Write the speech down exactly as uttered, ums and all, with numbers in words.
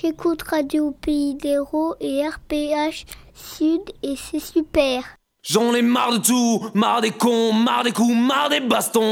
j'écoute Radio Pays d'Hérault et R P H Sud et c'est super. J'en ai marre de tout, marre des cons, marre des coups, marre des bastons.